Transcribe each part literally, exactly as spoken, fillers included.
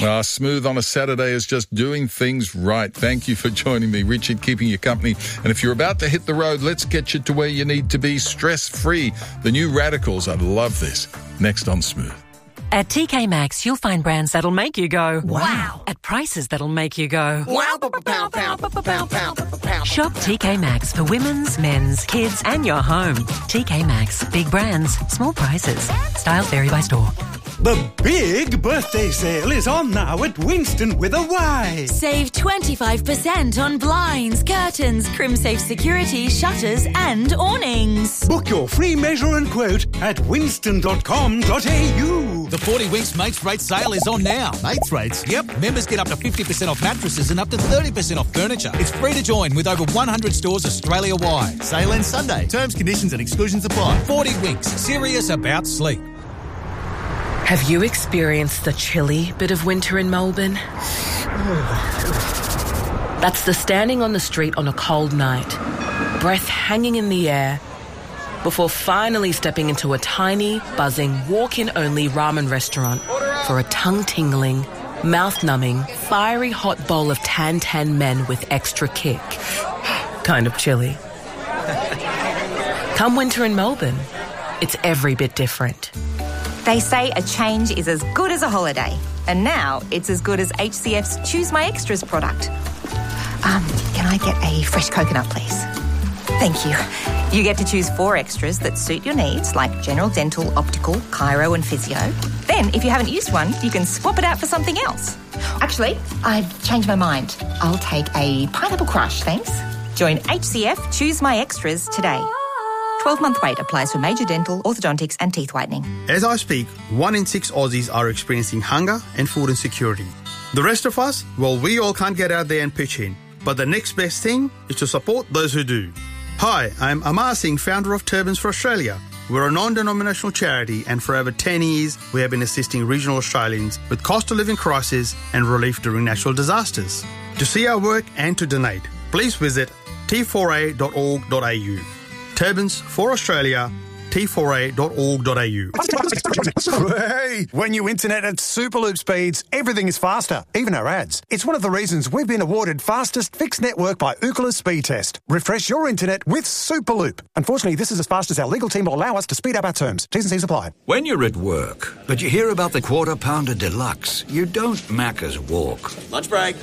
Uh, Smooth on a Saturday is just doing things right. Thank you for joining me, Richard, keeping you company. And if you're about to hit the road, let's get you to where you need to be stress-free. The new Radicals, I love this. Next on Smooth. At T K Maxx, you'll find brands that'll make you go, wow. At prices that'll make you go, wow. Pow, pow, pow, pow, pow. Shop T K Maxx for women's, men's, kids and your home. T K Maxx. Big brands, small prices. Styles vary by store. The big birthday sale is on now at Winston with a Y. Save twenty-five percent on blinds, curtains, CrimSafe security, shutters and awnings. Book your free measure and quote at winston dot com dot a u. The forty Winks Mates Rates sale is on now. Mates Rates? Yep. Members get up to fifty percent off mattresses and up to thirty percent off furniture. It's free to join with over one hundred stores Australia-wide. Sale ends Sunday. Terms, conditions and exclusions apply. forty Winks. Serious about sleep. Have you experienced the chilly bit of winter in Melbourne? That's the standing on the street on a cold night, breath hanging in the air, before finally stepping into a tiny, buzzing, walk-in-only ramen restaurant for a tongue-tingling, mouth-numbing, fiery hot bowl of tan-tan men with extra kick. Kind of chilly. Come winter in Melbourne, it's every bit different. They say a change is as good as a holiday. And now it's as good as H C F's Choose My Extras product. Um, can I get a fresh coconut, please? Thank you. You get to choose four extras that suit your needs, like general dental, optical, chiro and physio. Then, if you haven't used one, you can swap it out for something else. Actually, I've changed my mind. I'll take a pineapple crush, thanks. Join H C F Choose My Extras today. twelve-month wait applies for major dental, orthodontics and teeth whitening. As I speak, one in six Aussies are experiencing hunger and food insecurity. The rest of us, well, we all can't get out there and pitch in. But the next best thing is to support those who do. Hi, I'm Amar Singh, founder of Turbans for Australia. We're a non-denominational charity and for over ten years we have been assisting regional Australians with cost of living crisis and relief during natural disasters. To see our work and to donate, please visit t four a dot org dot a u. Turbans for Australia, t four a dot org dot a u. Hey, when you internet at Superloop speeds, everything is faster, even our ads. It's one of the reasons we've been awarded fastest fixed network by Ookla Speed Test. Refresh your internet with Superloop. Unfortunately, this is as fast as our legal team will allow us to speed up our terms. T's and C's apply. When you're at work, but you hear about the Quarter Pounder Deluxe, you don't Macca's walk. Lunch break.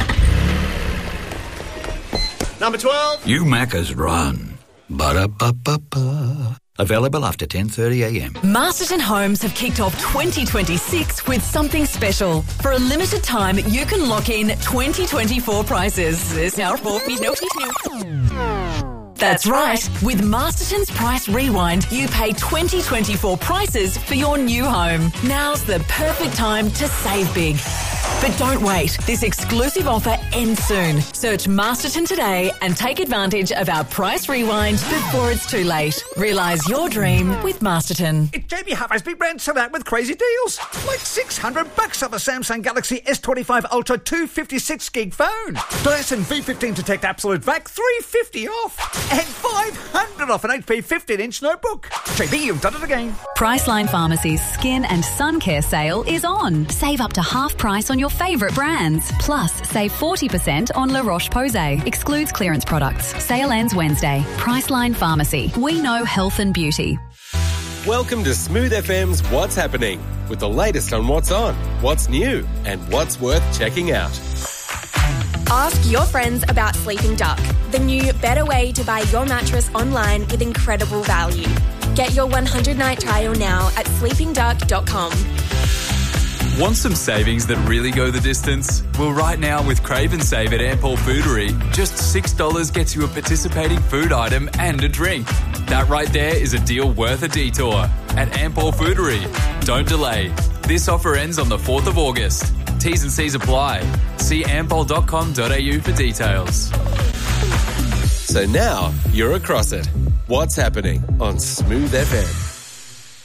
Number twelve. You Macca's run. Ba-da-ba-ba-ba. Available after ten thirty a m. Masterton Homes have kicked off twenty twenty-six with something special. For a limited time, you can lock in twenty twenty-four prices. There's now four feet, no feet, no. That's right. With Masterton's Price Rewind, you pay twenty twenty-four prices for your new home. Now's the perfect time to save big. But don't wait. This exclusive offer ends soon. Search Masterton today and take advantage of our Price Rewind before it's too late. Realise your dream with Masterton. It's Jamie Harper's big brand sale out with crazy deals. Like six hundred bucks on the Samsung Galaxy S twenty-five Ultra two fifty-six gig phone. Dyson V fifteen Detect Absolute Vac three fifty off. And five hundred off an H P fifteen inch notebook. J B, you've done it again. Priceline Pharmacy's Skin and Sun Care sale is on. Save up to half price on your favourite brands. Plus, save forty percent on La Roche-Posay. Excludes clearance products. Sale ends Wednesday. Priceline Pharmacy. We know health and beauty. Welcome to Smooth F M's What's Happening, with the latest on what's on, what's new, and what's worth checking out. Ask your friends about Sleeping Duck, the new better way to buy your mattress online with incredible value. Get your one hundred night trial now at sleeping duck dot com. Want some savings that really go the distance? Well, right now with Crave and Save at Ampol Foodery, just six dollars gets you a participating food item and a drink. That right there is a deal worth a detour. At Ampol Foodery, don't delay. This offer ends on the fourth of August. T's and C's apply. See ampol dot com dot a u for details. So now you're across it. What's happening on Smooth F M?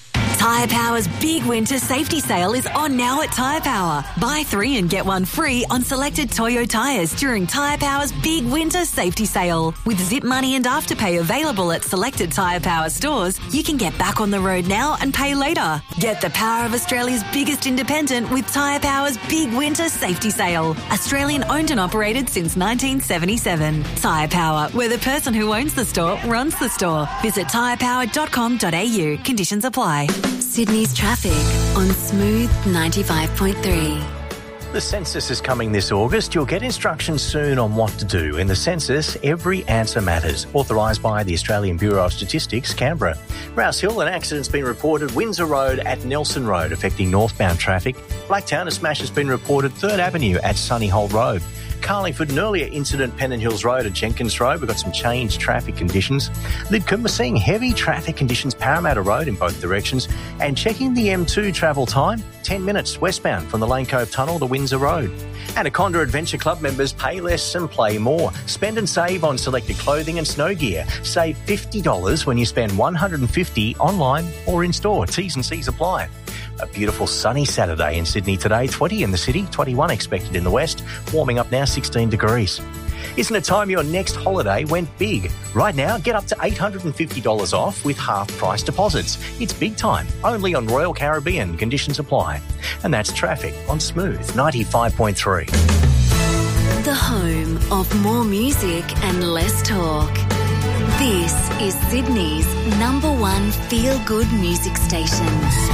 Tyre Power's big winter safety sale is on now at Tyre Power. Buy three and get one free on selected Toyo tyres during Tyre Power's big winter safety sale. With Zip Money and Afterpay available at selected Tyre Power stores, you can get back on the road now and pay later. Get the power of Australia's biggest independent with Tyre Power's big winter safety sale. Australian owned and operated since nineteen seventy-seven. Tyre Power, where the person who owns the store runs the store. Visit tyre power dot com dot a u. Conditions apply. Sydney's traffic on Smooth ninety-five point three. The census is coming this August. You'll get instructions soon on what to do. In the census, every answer matters. Authorised by the Australian Bureau of Statistics, Canberra. Rouse Hill, an accident's been reported. Windsor Road at Nelson Road, affecting northbound traffic. Blacktown, a smash has been reported. Third Avenue at Sunnyhold Road. Carlingford, an earlier incident, Pennant Hills Road at Jenkins Road. We've got some changed traffic conditions. Lidcombe, we're seeing heavy traffic conditions, Parramatta Road in both directions. And checking the M two travel time, ten minutes westbound from the Lane Cove Tunnel to Windsor Road. Anaconda Adventure Club members pay less and play more. Spend and save on selected clothing and snow gear. Save fifty dollars when you spend one hundred fifty dollars online or in store. T's and C's apply. A beautiful sunny Saturday in Sydney today, twenty in the city, twenty-one expected in the west, warming up now sixteen degrees. Isn't it time your next holiday went big? Right now, get up to eight hundred fifty dollars off with half-price deposits. It's big time, only on Royal Caribbean. Conditions apply. And that's traffic on Smooth ninety-five point three. The home of more music and less talk. This is Sydney's number one feel-good music station.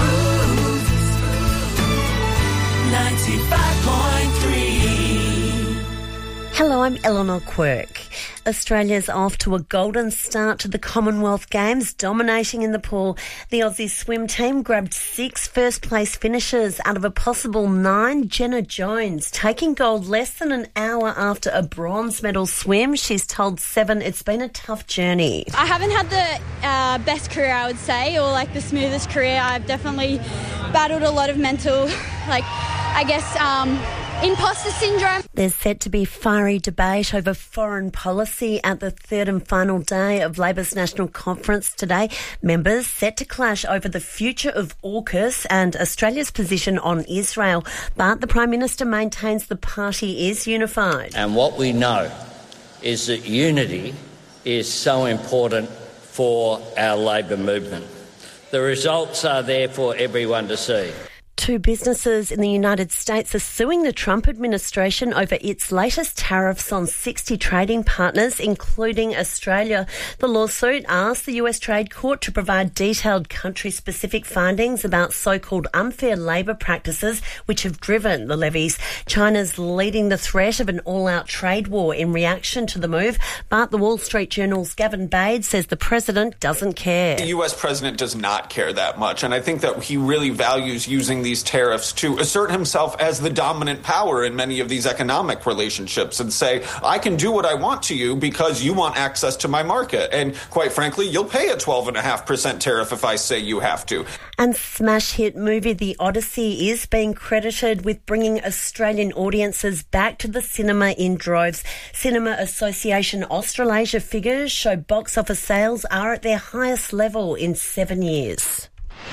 ninety-five point three. Hello, I'm Eleanor Quirk. Australia's off to a golden start to the Commonwealth Games, dominating in the pool. The Aussie swim team grabbed six first-place finishes out of a possible nine. Jenna Jones taking gold less than an hour after a bronze medal swim. She's told Seven it's been a tough journey. I haven't had the uh, best career, I would say, or like the smoothest career. I've definitely battled a lot of mental, like, I guess, um, imposter syndrome. There's set to be fiery debate over foreign policy at the third and final day of Labor's National Conference today. Members set to clash over the future of AUKUS and Australia's position on Israel. But the Prime Minister maintains the party is unified. And what we know is that unity is so important for our Labor movement. The results are there for everyone to see. Two businesses in the United States are suing the Trump administration over its latest tariffs on sixty trading partners, including Australia. The lawsuit asks the U S Trade Court to provide detailed country-specific findings about so-called unfair labour practices which have driven the levies. China's leading the threat of an all-out trade war in reaction to the move, but the Wall Street Journal's Gavin Bade says the president doesn't care. The U S president does not care that much, and I think that he really values using these tariffs to assert himself as the dominant power in many of these economic relationships and say, I can do what I want to you because you want access to my market. And quite frankly, you'll pay a twelve point five percent tariff if I say you have to. And smash hit movie The Odyssey is being credited with bringing Australian audiences back to the cinema in droves. Cinema Association Australasia figures show box office sales are at their highest level in seven years.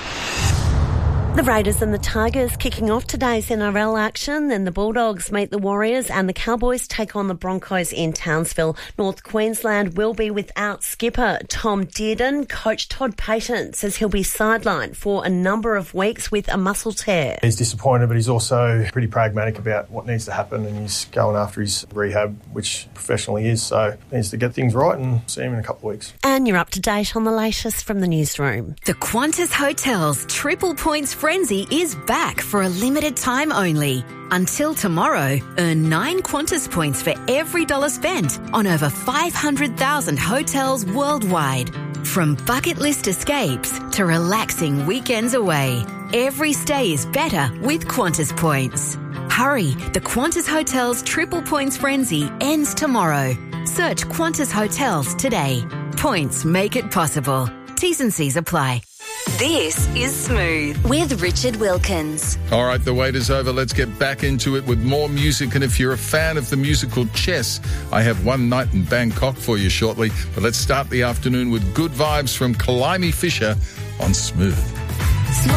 The Raiders and the Tigers kicking off today's N R L action. Then the Bulldogs meet the Warriors and the Cowboys take on the Broncos in Townsville. North Queensland will be without skipper Tom Dearden. Coach Todd Payton says he'll be sidelined for a number of weeks with a muscle tear. He's disappointed, but he's also pretty pragmatic about what needs to happen, and he's going after his rehab, which professionally is. So he needs to get things right and see him in a couple of weeks. And you're up to date on the latest from the newsroom. The Qantas Hotels Triple Points Frenzy is back for a limited time only. Until tomorrow, earn nine Qantas points for every dollar spent on over five hundred thousand hotels worldwide. From bucket list escapes to relaxing weekends away, every stay is better with Qantas points. Hurry, the Qantas Hotels Triple Points Frenzy ends tomorrow. Search Qantas Hotels today. Points make it possible. T's and C's apply. This is Smooth with Richard Wilkins. All right, the wait is over. Let's get back into it with more music. And if you're a fan of the musical Chess, I have One Night in Bangkok for you shortly. But let's start the afternoon with good vibes from Kalaimi Fisher on Smooth.